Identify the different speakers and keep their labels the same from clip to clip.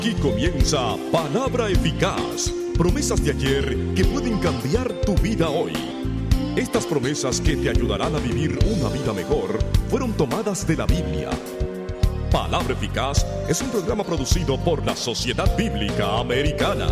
Speaker 1: Aquí comienza Palabra Eficaz. Promesas de ayer que pueden cambiar tu vida hoy. Estas promesas que te ayudarán a vivir una vida mejor fueron tomadas de la Biblia. Palabra Eficaz es un programa producido por la Sociedad Bíblica Americana.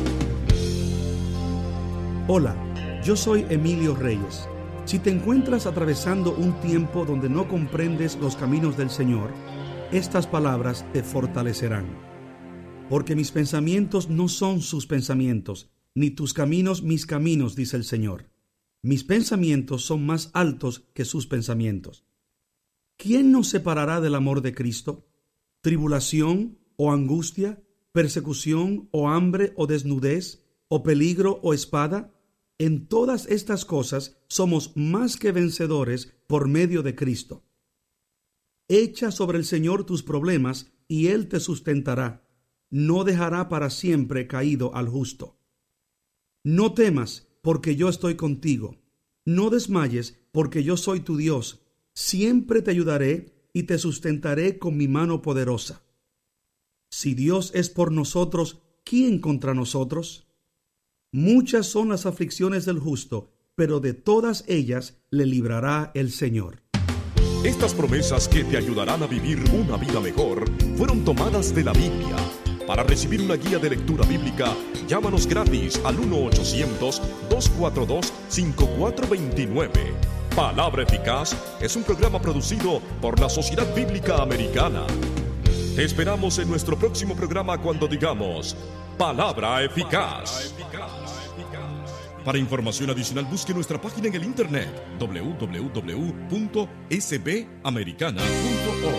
Speaker 2: Hola, yo soy Emilio Reyes. Si te encuentras atravesando un tiempo donde no comprendes los caminos del Señor, estas palabras te fortalecerán. Porque mis pensamientos no son sus pensamientos, ni tus caminos mis caminos, dice el Señor. Mis pensamientos son más altos que sus pensamientos. ¿Quién nos separará del amor de Cristo? ¿Tribulación o angustia, persecución o hambre o desnudez, o peligro o espada? En todas estas cosas somos más que vencedores por medio de Cristo. Echa sobre el Señor tus problemas y Él te sustentará. No dejará para siempre caído al justo. No temas, porque yo estoy contigo. No desmayes, porque yo soy tu Dios. Siempre te ayudaré y te sustentaré con mi mano poderosa. Si Dios es por nosotros, ¿quién contra nosotros? Muchas son las aflicciones del justo, pero de todas ellas le librará el Señor.
Speaker 1: Estas promesas que te ayudarán a vivir una vida mejor fueron tomadas de la Biblia. Para recibir una guía de lectura bíblica, llámanos gratis al 1-800-242-5429. Palabra Eficaz es un programa producido por la Sociedad Bíblica Americana. Te esperamos en nuestro próximo programa cuando digamos Palabra Eficaz. Para información adicional busque nuestra página en el internet www.sbamericana.org.